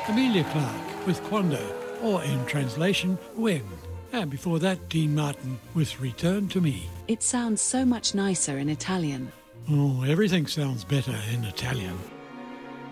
Amelia Clark with Quando, or in translation, When. And before that, Dean Martin with Return to Me. It sounds so much nicer in Italian. Oh, everything sounds better in Italian.